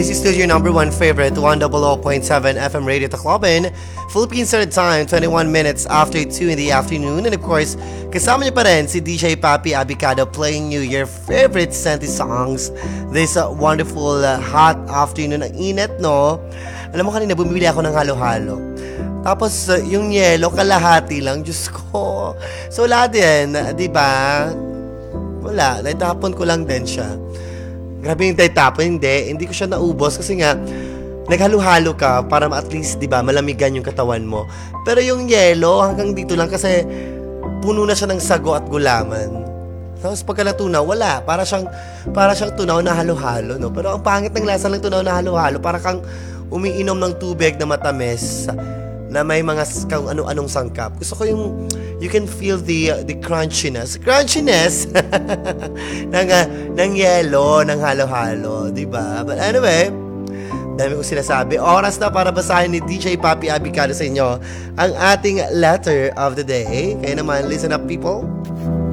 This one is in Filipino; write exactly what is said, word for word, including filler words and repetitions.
This is still your number one favorite, one hundred point seven F M Radio Tacloban, Philippine Standard Time, twenty-one minutes after two in the afternoon. And of course, kasama niyo pa rin si D J Papi Abicado playing you your favorite Senti songs this uh, wonderful uh, hot afternoon. Ang init, no? Alam mo, kanina bumibili ako ng halo-halo. Tapos, uh, yung yelo, kalahati lang. Diyos ko. So, wala din, uh, di ba? Wala. Naitapon ko lang din siya. Grabe yung naitapon. Hindi. Hindi ko siya naubos kasi nga, naghalo-halo ka para at least, di ba, malamigan yung katawan mo. Pero yung yelo, hanggang dito lang kasi puno na siya ng sago at gulaman. Tapos pagka natunaw, wala. Para siyang, para siyang tunaw na halo-halo, no? Pero ang pangit ng lasa ng tunaw na halo-halo, para kang umiinom ng tubig na matamis na may mga kung ano-anong sangkap. Gusto ko yung you can feel the uh, the crunchiness crunchiness ng uh, ng yelo, ng halo-halo, di ba? But anyway, dami kong sinasabi. Oras na para basahin ni D J Papi Abicado sa inyo ang ating letter of the day. Kaya naman, listen up, people.